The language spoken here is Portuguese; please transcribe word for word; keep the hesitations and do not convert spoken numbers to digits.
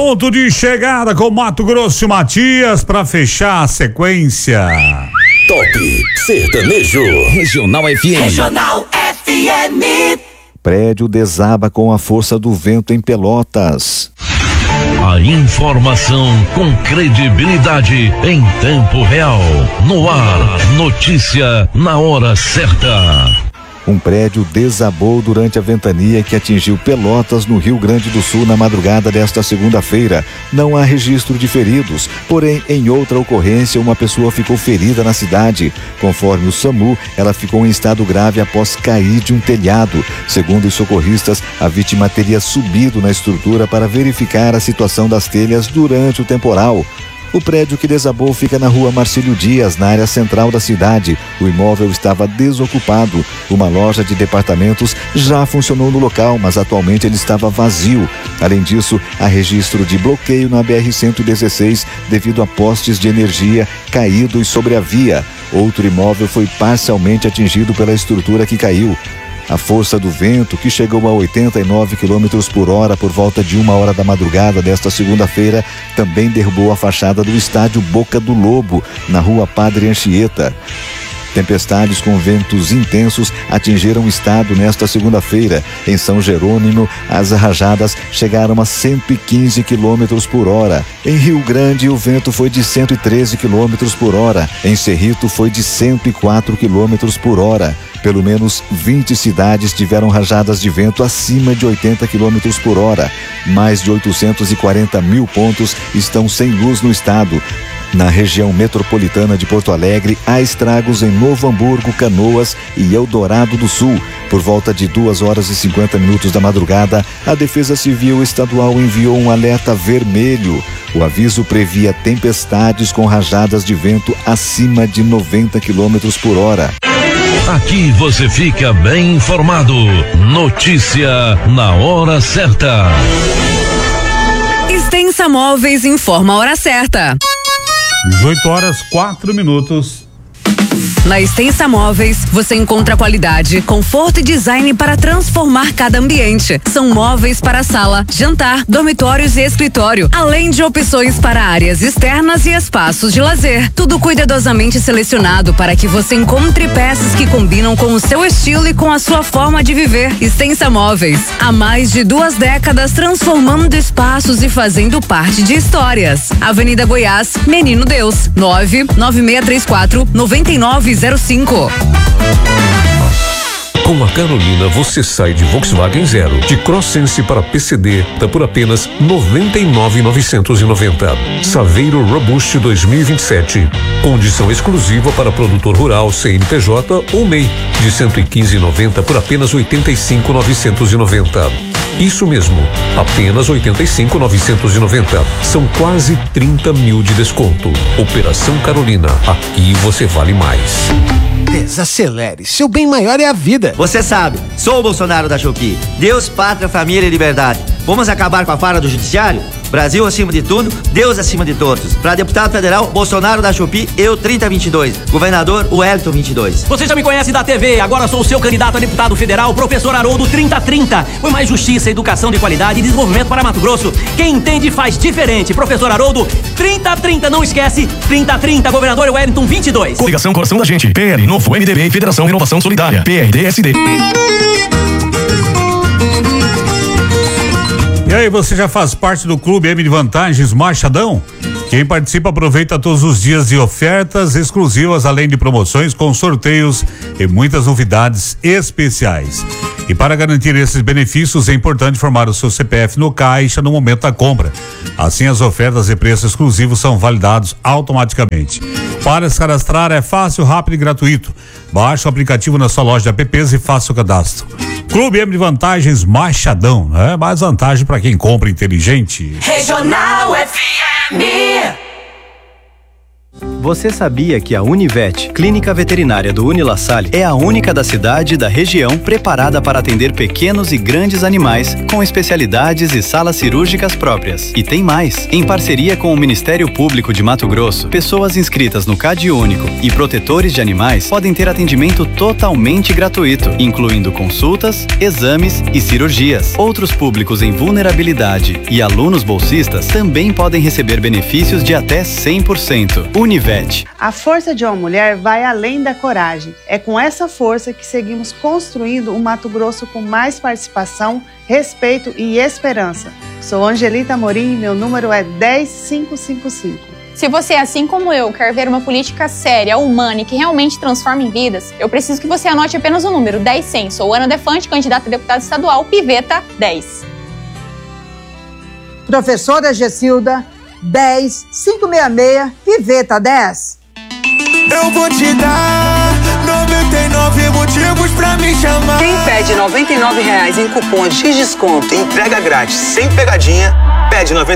Ponto de chegada com Mato Grosso e Matias para fechar a sequência. Top Sertanejo. Regional F M. Regional F M. Prédio desaba com a força do vento em Pelotas. A informação com credibilidade em tempo real. No ar, notícia na hora certa. Um prédio desabou durante a ventania que atingiu Pelotas, no Rio Grande do Sul, na madrugada desta segunda-feira. Não há registro de feridos, porém, em outra ocorrência, uma pessoa ficou ferida na cidade. Conforme o SAMU, ela ficou em estado grave após cair de um telhado. Segundo os socorristas, a vítima teria subido na estrutura para verificar a situação das telhas durante o temporal. O prédio que desabou fica na rua Marcílio Dias, na área central da cidade. O imóvel estava desocupado. Uma loja de departamentos já funcionou no local, mas atualmente ele estava vazio. Além disso, há registro de bloqueio na B R cento e dezesseis devido a postes de energia caídos sobre a via. Outro imóvel foi parcialmente atingido pela estrutura que caiu. A força do vento, que chegou a oitenta e nove quilômetros por hora por volta de uma hora da madrugada desta segunda-feira, também derrubou a fachada do estádio Boca do Lobo, na rua Padre Anchieta. Tempestades com ventos intensos atingiram o estado nesta segunda-feira. Em São Jerônimo, as rajadas chegaram a cento e quinze quilômetros por hora. Em Rio Grande, o vento foi de cento e treze quilômetros por hora. Em Cerrito, foi de cento e quatro quilômetros por hora. Pelo menos vinte cidades tiveram rajadas de vento acima de oitenta quilômetros por hora. Mais de oitocentos e quarenta mil pontos estão sem luz no estado. Na região metropolitana de Porto Alegre, há estragos em Novo Hamburgo, Canoas e Eldorado do Sul. Por volta de duas horas e cinquenta minutos da madrugada, a Defesa Civil Estadual enviou um alerta vermelho. O aviso previa tempestades com rajadas de vento acima de noventa quilômetros por hora. Aqui você fica bem informado. Notícia na hora certa. Extensa Móveis informa a hora certa. dezoito horas, quatro minutos. Na Extensa Móveis, você encontra qualidade, conforto e design para transformar cada ambiente. São móveis para sala, jantar, dormitórios e escritório, além de opções para áreas externas e espaços de lazer. Tudo cuidadosamente selecionado para que você encontre peças que combinam com o seu estilo e com a sua forma de viver. Extensa Móveis, há mais de duas décadas transformando espaços e fazendo parte de histórias. Avenida Goiás, Menino Deus, nove nove seis três quatro nove nove zero cinco. Com a Carolina você sai de Volkswagen Zero, de Crosssense para P C D, tá por apenas noventa e nove mil novecentos e noventa. Saveiro Robust dois mil e vinte e sete, condição exclusiva para produtor rural, C N P J ou M E I, de cento e quinze mil e noventa por apenas oitenta e cinco mil novecentos e noventa. Isso mesmo, apenas oitenta e cinco mil novecentos e noventa. São quase trinta mil de desconto. Operação Carolina, aqui você vale mais. Desacelere, seu bem maior é a vida. Você sabe, sou o Bolsonaro da Shopee. Deus, pátria, família e liberdade. Vamos acabar com a farra do judiciário? Brasil acima de tudo, Deus acima de todos. Para deputado federal, Bolsonaro da Shopee, eu trinta vinte e dois. Governador, Wellington vinte e dois. Você já me conhece da T V, agora sou o seu candidato a deputado federal, professor Haroldo trinta trinta. Por mais justiça, educação de qualidade e desenvolvimento para Mato Grosso. Quem entende faz diferente. Professor Haroldo, trinta trinta, não esquece, trinta trinta, governador Wellington vinte e dois. Coligação Coração da Gente, P L, Novo, M D B e Federação Renovação Solidária, P R D S D. E aí, você já faz parte do Clube M de Vantagens Machadão? Quem participa aproveita todos os dias de ofertas exclusivas, além de promoções com sorteios e muitas novidades especiais. E para garantir esses benefícios é importante formar o seu C P F no caixa no momento da compra. Assim, as ofertas e preços exclusivos são validados automaticamente. Para se cadastrar é fácil, rápido e gratuito. Baixe o aplicativo na sua loja de apps e faça o cadastro. Clube M de Vantagens Machadão, né? Mais vantagem para quem compra inteligente. Regional F M. Você sabia que a Univet, clínica veterinária do Unilassalle, é a única da cidade e da região preparada para atender pequenos e grandes animais com especialidades e salas cirúrgicas próprias? E tem mais! Em parceria com o Ministério Público de Mato Grosso, pessoas inscritas no Cade Único e protetores de animais podem ter atendimento totalmente gratuito, incluindo consultas, exames e cirurgias. Outros públicos em vulnerabilidade e alunos bolsistas também podem receber benefícios de até cem por cento. Univet. A força de uma mulher vai além da coragem. É com essa força que seguimos construindo um Mato Grosso com mais participação, respeito e esperança. Sou Angelita Amorim e meu número é dez mil quinhentos e cinquenta e cinco. Se você, assim como eu, quer ver uma política séria, humana e que realmente transforme em vidas, eu preciso que você anote apenas o número dez cem. Sou Ana Defante, candidata a deputada estadual, Piveta dez. Professora Gessilda, dez, quinhentos e sessenta e seis, Piveta dez. Eu vou te dar noventa e nove motivos pra me chamar. Quem pede noventa e nove reais em cupons de desconto e entrega grátis sem pegadinha, pede noventa